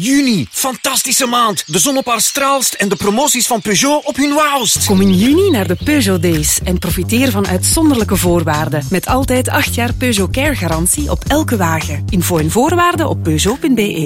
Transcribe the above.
Juni, fantastische maand. De zon op haar straalst en de promoties van Peugeot op hun wauwst. Kom in juni naar de Peugeot Days en profiteer van uitzonderlijke voorwaarden. Met altijd 8 jaar Peugeot Care garantie op elke wagen. Info en voorwaarden op Peugeot.be.